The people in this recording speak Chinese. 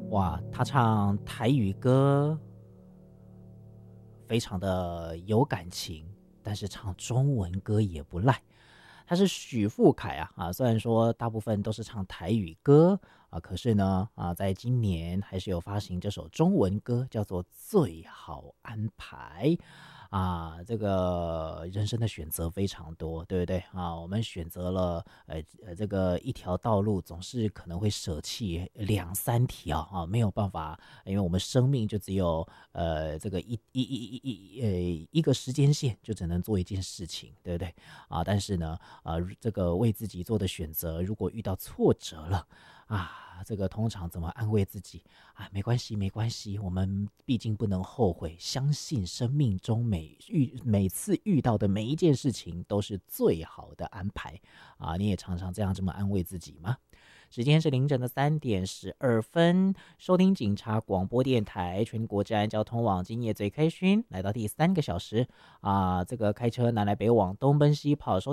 哇，他唱台语歌非常的有感情，但是唱中文歌也不赖。他是许富凯虽然说大部分都是唱台语歌可是呢在今年还是有发行这首中文歌，叫做《最好安排》这个人生的选择非常多，对不对我们选择了这个一条道路，总是可能会舍弃两三条没有办法，因为我们生命就只有这个一个时间线，就只能做一件事情，对不对但是呢这个为自己做的选择，如果遇到挫折了这个通常怎么安慰自己没关系没关系，我们毕竟不能后悔，相信生命中每次遇到的每一件事情都是最好的安排你也常常这么安慰自己吗？时间是凌晨的3:12，收听警察广播电台全国治安交通网，今夜最开心，来到第3个小时这个开车南来北往，东奔西跑，